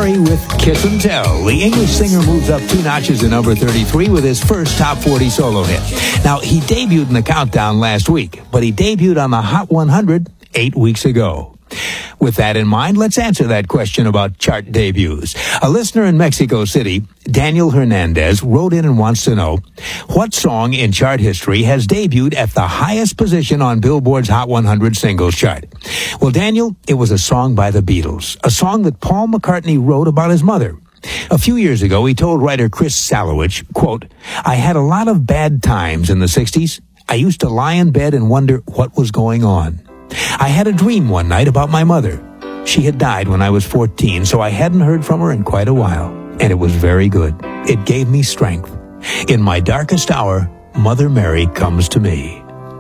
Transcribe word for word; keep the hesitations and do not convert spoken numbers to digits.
Mary with Kiss and Tell. The English singer moves up two notches to number thirty-three with his first top forty solo hit. Now, he debuted in the countdown last week, but he debuted on the Hot one hundred eight weeks ago. With that in mind, let's answer that question about chart debuts. A listener in Mexico City, Daniel Hernandez, wrote in and wants to know, what song in chart history has debuted at the highest position on Billboard's Hot one hundred singles chart? Well, Daniel, it was a song by the Beatles, a song that Paul McCartney wrote about his mother. A few years ago, he told writer Chris Salowich, quote, "I had a lot of bad times in the sixties. I used to lie in bed and wonder what was going on. I had a dream one night about my mother. She had died when I was fourteen, so I hadn't heard from her in quite a while. And it was very good. It gave me strength. In my darkest hour, Mother Mary comes to me."